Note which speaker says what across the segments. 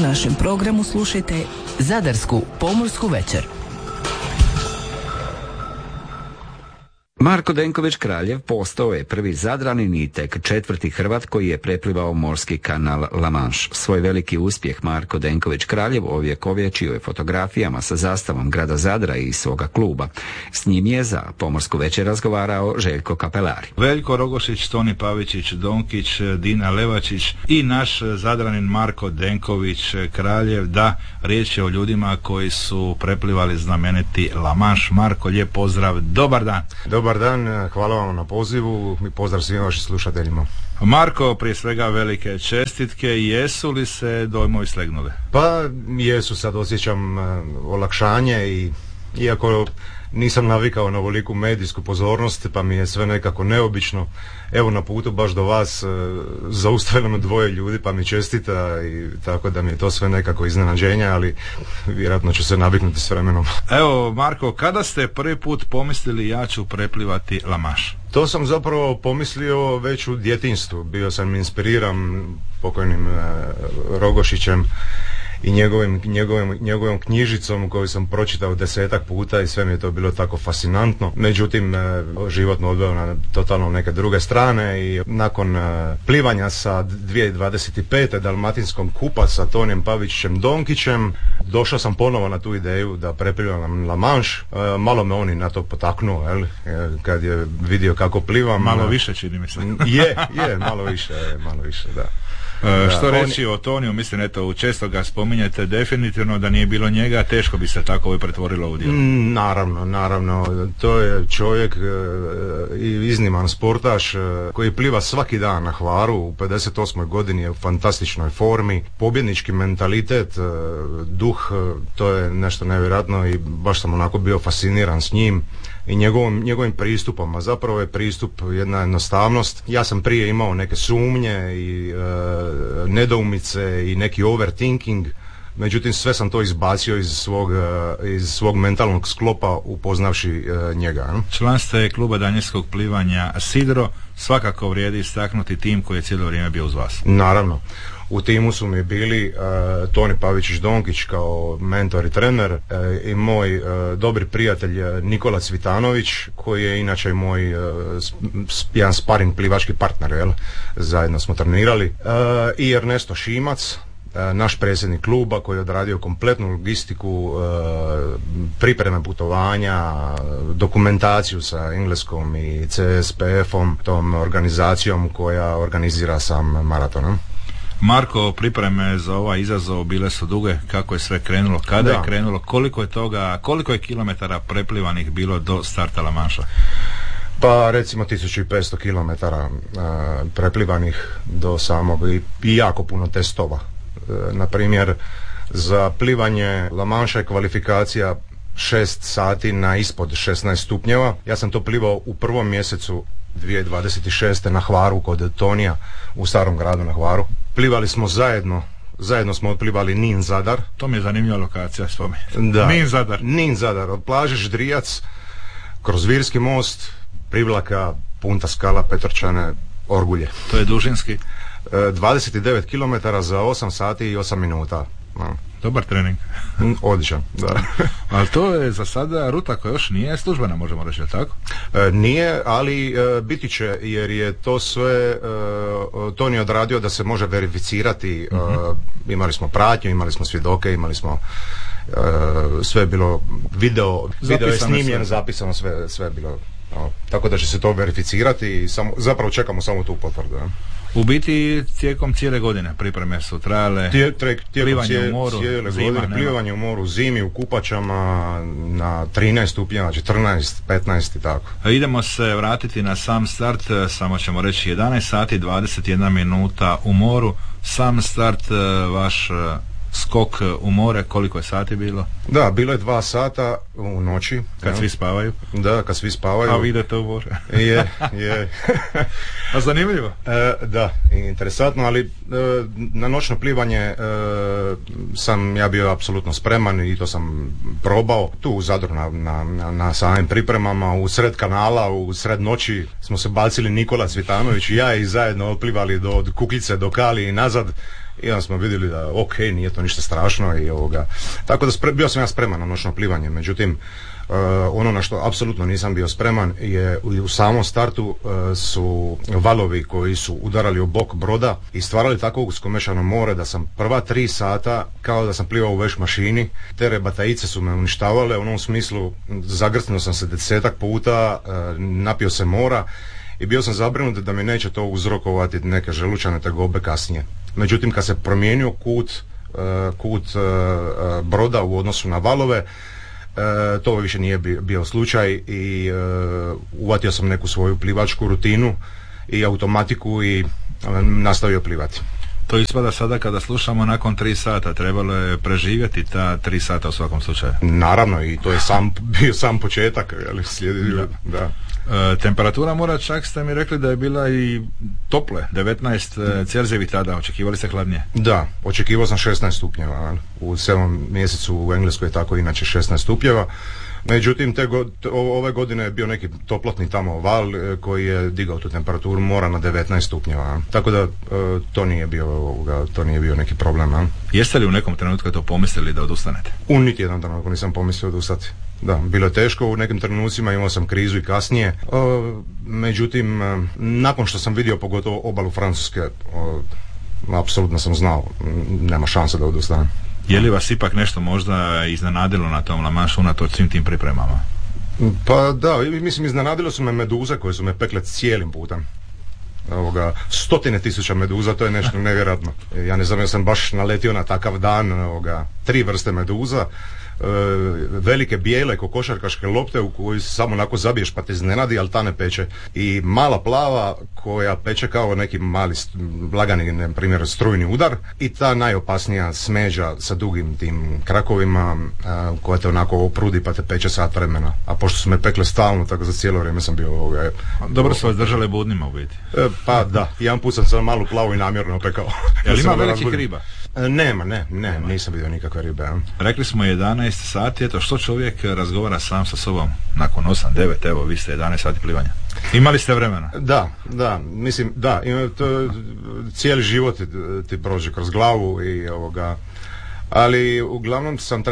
Speaker 1: našem programu slušajte Zadarsku pomorsku večer.
Speaker 2: Marko Denković Kraljev postao je prvi Zadranin i tek četvrti Hrvat koji je preplivao morski kanal La Manche. Svoj veliki uspjeh Marko Denković Kraljev ovjekovječio je fotografijama sa zastavom grada Zadra i svoga kluba. S njim je za pomorsku večer razgovarao Željko Kapelari.
Speaker 3: Veljko Rogošić, Toni Pavičić, Donkić, Dina Levačić i naš Zadranin Marko Denković Kraljev. Da, riječ je o ljudima koji su preplivali znameniti La Manche. Marko, lijep pozdrav, dobar dan.
Speaker 4: Dobar dan, hvala vam na pozivu i pozdrav svim vašim slušateljima.
Speaker 3: Marko, prije svega velike čestitke, jesu li se dojmovi slegnuli?
Speaker 4: Pa jesu, sad osjećam olakšanje i iako nisam navikao na ovoliku medijsku pozornost, pa mi je sve nekako neobično. Evo na putu baš do vas zaustavilo me dvoje ljudi pa mi čestita i tako da mi je to sve nekako iznenađenje, ali vjerojatno ću se naviknuti s vremenom.
Speaker 3: Evo Marko, kada ste prvi put pomislili ja ću preplivati La Manche?
Speaker 4: To sam zapravo pomislio već u djetinjstvu. Bio sam inspiriran pokojnim Rogošićem i njegovom knjižicom koju sam pročitao 10-ak puta i sve mi je to bilo tako fascinantno. Međutim, život me odveo na totalno neke druge strane i nakon plivanja sa 2025. Dalmatinskom kupa sa Tonijem Pavičićem Donkićem došao sam ponovo na tu ideju da preplivam La Manche. Malo me on i na to potaknuo, kad je vidio kako plivam.
Speaker 3: Malo više čini mi se.
Speaker 4: Malo više, da.
Speaker 3: Što reći o Toniju, mislim, eto, često ga spominjete, definitivno da nije bilo njega, teško bi se tako pretvorilo u djelo.
Speaker 4: Naravno, to je čovjek i izniman sportaš koji pliva svaki dan na Hvaru, u 58. godini je u fantastičnoj formi, pobjednički mentalitet, duh, to je nešto nevjerojatno i baš sam onako bio fasciniran s njim i njegovim pristupom, a zapravo je pristup jedna jednostavnost. Ja sam prije imao neke sumnje i nedoumice i neki overthinking, međutim sve sam to izbacio iz svog mentalnog sklopa upoznavši njega.
Speaker 3: Član ste kluba daljinskog plivanja Sidro, svakako vrijedi istaknuti tim koji je cijelo vrijeme bio uz vas.
Speaker 4: Naravno. U timu su mi bili Toni Pavičić Donkić kao mentor i trener i moj dobri prijatelj Nikola Cvitanović koji je inače moj jedan sparing plivački partner, zajedno smo trenirali, i Ernesto Šimac, naš predsjednik kluba koji je odradio kompletnu logistiku, pripreme putovanja, dokumentaciju sa Engleskom i CSPF-om, tom organizacijom koja organizira sam maraton.
Speaker 3: Marko, pripreme za ovaj izazov bile su duge, kako je sve krenulo, kada je krenulo, koliko je kilometara preplivanih bilo do starta La Manche?
Speaker 4: Pa recimo 1500 km preplivanih do samog i jako puno testova. Na primjer, za plivanje La Manche je kvalifikacija 6 sati na ispod 16 stupnjeva. Ja sam to plivao u prvom mjesecu 2026. na Hvaru kod Tonija u starom gradu na Hvaru. Plivali smo zajedno smo otplivali Nin Zadar.
Speaker 3: To mi je zanimljiva lokacija, spomen. Nin Zadar, od plaže Ždrijac kroz Virski most, Privlaka, Punta Skala, Petrčane, Orgulje. To je dužinski?
Speaker 4: 29 km za 8 sati i 8 minuta.
Speaker 3: Dobar trening.
Speaker 4: Odličan, da.
Speaker 3: Ali to je za sada ruta koja još nije službena, možemo reći, tako?
Speaker 4: Nije, ali biti će, jer je to sve Toni odradio da se može verificirati. Imali smo pratnju, imali smo svjedoke, imali smo sve je bilo video je snimljen, zapisano, sve je bilo. Tako da će se to verificirati i zapravo čekamo samo tu potvrdu.
Speaker 3: U biti tijekom cijele godine pripreme su trajale, plivanje u moru,
Speaker 4: plivanje u moru, zimi, u kupačama na 13 stupnjeva, 14, 15 i tako.
Speaker 3: Idemo se vratiti na sam start, samo ćemo reći 11 sati 21 minuta u moru. Sam start, vaš skok u more, koliko je sati bilo?
Speaker 4: Da, bilo je 2 sata u noći.
Speaker 3: Kad svi spavaju?
Speaker 4: Da, kad svi spavaju.
Speaker 3: A vi idete u more?
Speaker 4: Je.
Speaker 3: A zanimljivo?
Speaker 4: Da, interesantno, ali na noćno plivanje sam ja bio apsolutno spreman i to sam probao. Tu u Zadru na samim pripremama, u sred kanala, u sred noći smo se bacili Nikola Cvitanović i ja i zajedno otplivali od Kukljice do Kali i nazad. I onda smo vidjeli da ok, nije to ništa strašno i tako da bio sam ja spreman na noćno plivanje, međutim ono na što apsolutno nisam bio spreman je u samom startu su valovi koji su udarali u bok broda i stvarali tako uskomešano more da sam prva 3 sata kao da sam plivao u veš mašini. Te rebatajice su me uništavale u onom smislu, zagrcnuo sam se 10-ak puta, napio se mora i bio sam zabrinut da mi neće to uzrokovati neke želučane tegobe kasnije. Međutim, kad se promijenio kut broda u odnosu na valove, to više nije bio slučaj i uvatio sam neku svoju plivačku rutinu i automatiku i nastavio plivati.
Speaker 3: To ispada sada kada slušamo nakon 3 sata, trebalo je preživjeti ta 3 sata u svakom slučaju.
Speaker 4: Naravno, i to je bio sam početak, ali da.
Speaker 3: Temperatura mora, čak ste mi rekli da je bila i tople, 19 Celzijevi tada, očekivali ste hladnije?
Speaker 4: Da, očekivao sam 16 stupnjeva, u 7. mjesecu u Engleskoj je tako inače 16 stupnjeva. Međutim, ove godine je bio neki toplotni tamo val koji je digao tu temperaturu mora na 19 stupnjeva. Tako da to nije bio neki problem.
Speaker 3: Jeste li u nekom trenutku to pomislili da odustanete?
Speaker 4: U niti jedan trenutku nisam pomislio odustati. Da, bilo je teško u nekim trenucima, imao sam krizu i kasnije. Međutim, nakon što sam vidio pogotovo obalu Francuske, apsolutno sam znao, nema šanse da odustanem.
Speaker 3: Je li vas ipak nešto možda iznenadilo na tom La Manche unatoč svim tim pripremama?
Speaker 4: Pa da, mislim iznenadilo su me meduze koje su me pekle cijelim putem. 100.000 meduza, to je nešto nevjerojatno. Ja ne znam, ja sam baš naletio na takav dan 3 vrste meduza, velike bijele kokošarkaške lopte u koju samo onako zabiješ pa te iznenadi, ali ta ne peče, i mala plava koja peče kao neki mali lagani, na primjer, strujni udar, i ta najopasnija smeđa sa dugim tim krakovima koja te onako oprudi pa te peče sat vremena, a pošto su me pekle stalno, tako za cijelo vrijeme sam bio
Speaker 3: Dobro su vas držale budnima u biti.
Speaker 4: Pa da, jedan put sam se malu plavu i namjerno opekao.
Speaker 3: Jel ima velikih riba?
Speaker 4: Nema, nisam vidio nikakve ribe.
Speaker 3: Rekli smo 11 sati, eto što čovjek razgovara sam sa sobom nakon 8-9, evo vi ste 11 sati plivanja. Imali ste vremena? Da, mislim, da, cijeli život ti prođe kroz glavu i ali uglavnom sam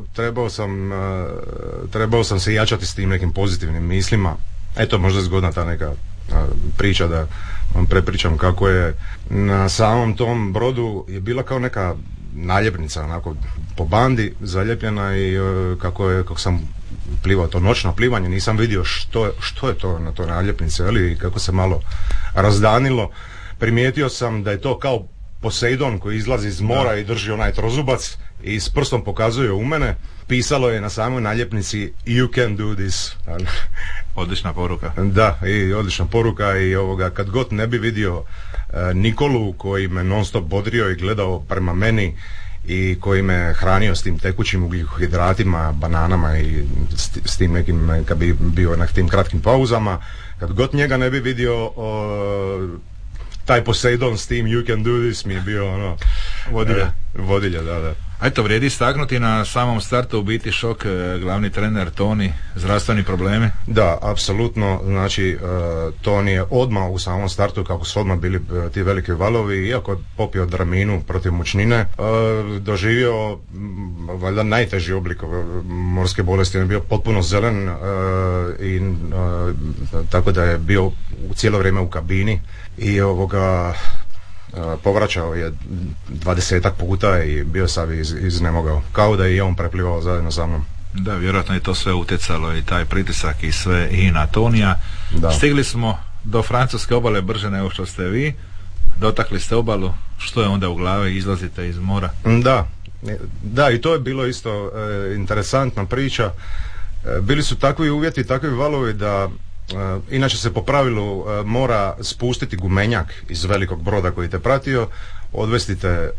Speaker 3: trebao sam se jačati s tim nekim pozitivnim mislima. Eto, možda zgodna ta neka priča da vam prepričam kako je na samom tom brodu je bila kao neka naljepnica onako po bandi zaljepljena i kako sam plivao to noćno plivanje, nisam vidio što je to na toj naljepnici, ali kako se malo razdanilo, primijetio sam da je to kao Poseidon koji izlazi iz mora i drži onaj trozubac i s prstom pokazuje u mene. Pisalo je na samoj naljepnici "You can do this". Odlična poruka.
Speaker 4: Da, i odlična poruka i kad god ne bi vidio Nikolu koji me non stop bodrio i gledao prema meni i koji me hranio s tim tekućim ugljikohidratima, bananama i s tim nekim, kad bi bio na tim kratkim pauzama, kad god njega ne bi vidio, taj Poseidon s tim "You can do this" mi je bio vodilja, da.
Speaker 3: A eto, vrijedi istaknuti na samom startu u biti šok, glavni trener Toni, zdravstveni problemi? Da, apsolutno, znači Toni je odmah u samom startu, kako su odmah bili ti veliki valovi, iako je popio draminu protiv mučnine, doživio valjda najteži oblik morske bolesti, on je bio potpuno zelen i tako da je bio u cijelo vrijeme u kabini i povraćao je 20-ak puta i bio sam iznemogao, kao da je i on preplivao zajedno sa mnom. Da, vjerojatno je to sve utjecalo i taj pritisak i sve i na Tonija. Da. Stigli smo do francuske obale brže nego što ste vi, dotakli ste obalu, što je onda u glavi, izlazite iz mora?
Speaker 4: Da, i to je bilo isto interesantna priča. Bili su takvi uvjeti, takvi valovi da inače se po pravilu mora spustiti gumenjak iz velikog broda koji te pratio, odvestite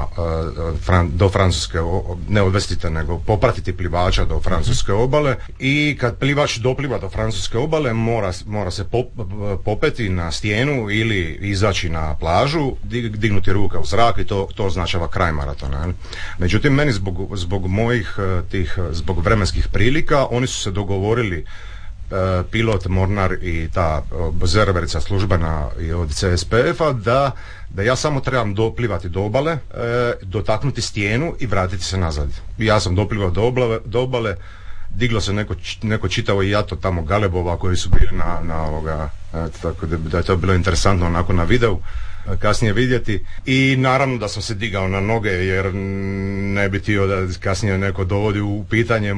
Speaker 4: do Francuske, ne odvestite nego popratiti plivača do Francuske obale, i kad plivač dopliva do Francuske obale mora se popeti na stijenu ili izaći na plažu, dignuti ruke u zrak i to označava kraj maratona. Međutim, meni zbog mojih zbog vremenskih prilika oni su se dogovorili, pilot, mornar i ta zerverica službena od CSPF-a, da ja samo trebam doplivati do obale, dotaknuti stijenu i vratiti se nazad. Ja sam doplivao do obale, diglo se neko čitavo jato tamo galebova koji su bili na ovoga, tako da je to bilo interesantno onako na videu kasnije vidjeti, i naravno da sam se digao na noge jer ne bi htio da kasnije neko dovodi u pitanje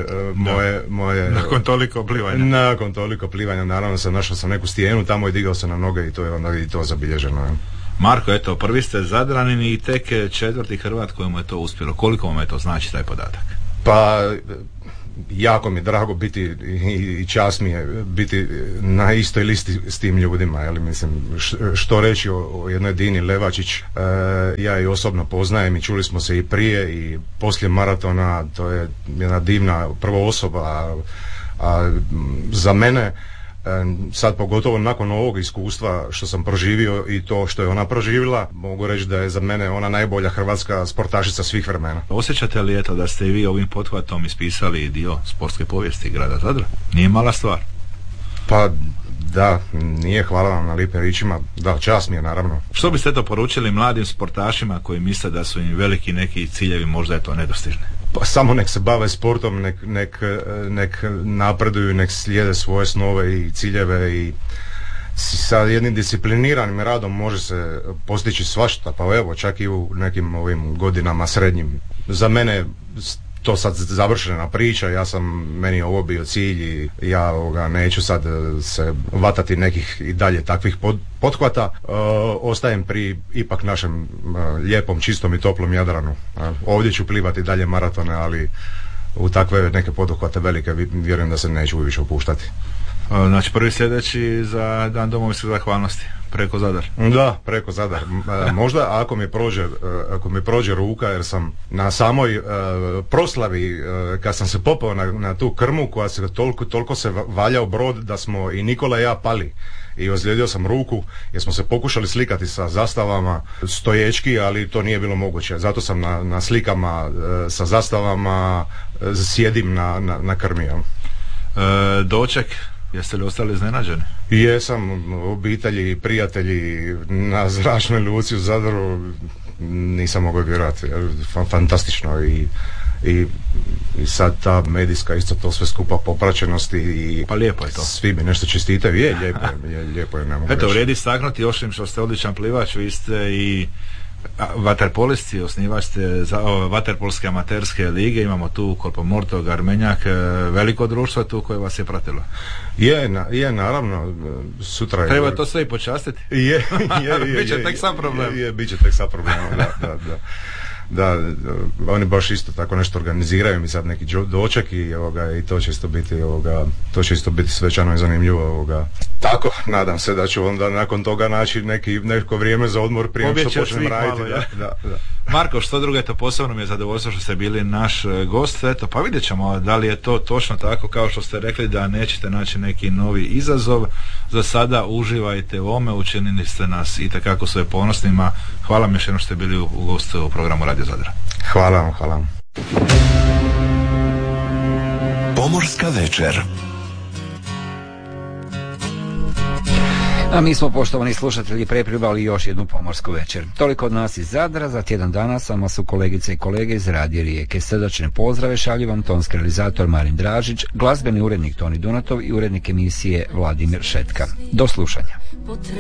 Speaker 4: moje
Speaker 3: nakon toliko plivanja
Speaker 4: naravno našao sam neku stijenu tamo i digao se na noge, i to je onda i to zabilježeno.
Speaker 3: Marko, eto, prvi ste Zadranin i tek 4. Hrvat kojemu je to uspjelo. Koliko vam je to znači taj podatak?
Speaker 4: Pa jako mi je drago biti i čast mi je biti na istoj listi s tim ljudima, jel? Mislim, što reći o jednoj Dini Levačić, ja je osobno poznajem i čuli smo se i prije i poslije maratona, to je jedna divna prvo osoba, a za mene sad pogotovo nakon ovog iskustva što sam proživio i to što je ona proživjela, mogu reći da je za mene ona najbolja hrvatska sportašica svih vremena.
Speaker 3: Osjećate li da ste i vi ovim pothvatom ispisali dio sportske povijesti grada Zadra? Nije mala stvar.
Speaker 4: Pa da, nije, hvala vam na lijepim ričima, da, čast mi je naravno.
Speaker 3: Što biste to poručili mladim sportašima koji misle da su im veliki neki ciljevi, možda je to nedostižne?
Speaker 4: Pa samo nek se bave sportom, nek napreduju, nek slijede svoje snove i ciljeve, i sa jednim discipliniranim radom može se postići svašta, pa evo čak i u nekim ovim godinama srednjim. Za mene to sad završena priča, meni je ovo bio cilj i ja neću sad se vatati nekih i dalje takvih pothvata, ostajem pri ipak našem lijepom, čistom i toplom Jadranu. Ovdje ću plivati dalje maratone, ali u takve neke poduhvate velike vjerujem da se neću više opuštati.
Speaker 3: Znači prvi sljedeći za Dan domovinske zahvalnosti preko Zadar.
Speaker 4: Da, preko Zadar. Možda ako mi prođe ruka, jer sam na samoj proslavi kad sam se popao na tu krmu koja se toliko se valjao brod da smo i Nikola i ja pali i ozlijedio sam ruku jer smo se pokušali slikati sa zastavama stoječki, ali to nije bilo moguće. Zato sam na slikama sa zastavama sjedim na krmi.
Speaker 3: Doček, jeste li ostali iznenađeni?
Speaker 4: Jesam, obitelji i prijatelji na zračnoj luci u Zadru, nisam mogao vjerovati, fantastično, i sad ta medijska isto to sve skupa popraćenost i
Speaker 3: pa lijepo je to.
Speaker 4: Svi mi nešto čestitaju, lijepo je, ne mogu reći.
Speaker 3: Eto, vrijedi istaknuti, osim što ste odličan plivač, vi ste i vaterpolisti, osnivač ste vaterpolske amaterske lige, imamo tu Kolpomorto, Garmenjak, veliko društvo tu koje vas je pratilo.
Speaker 4: Je, naravno, sutra je...
Speaker 3: Treba to sve i počastiti.
Speaker 4: Je.
Speaker 3: Biće tek sam problem.
Speaker 4: Biće tek sam problem, da, oni baš isto tako nešto organiziraju mi sad neki doček i to će isto biti svečano i zanimljivo. Tako, nadam se da ću onda nakon toga naći neko vrijeme za odmor prije što počnem raditi. Da.
Speaker 3: Marko, što drugo, eto, posebno mi je zadovoljstvo što ste bili naš gost, eto, pa vidjet ćemo da li je to točno tako kao što ste rekli, da nećete naći neki novi izazov. Za sada uživajte u ovome, učinili ste nas itekako sve ponosnima. Hvala mi još jednom što ste bili u gostu u programu Radio Zadra.
Speaker 4: Hvala vam.
Speaker 1: Pomorska večer. A mi smo, poštovani slušatelji, preprivali još jednu pomorsku večer. Toliko od nas iz Zadra. Za tjedan dana sama su kolegice i kolege iz Radija Rijeke. Srdačne pozdrave šalju vam tonski realizator Marin Dražić, glazbeni urednik Toni Donatov i urednik emisije Vladimir Šetka. Do slušanja.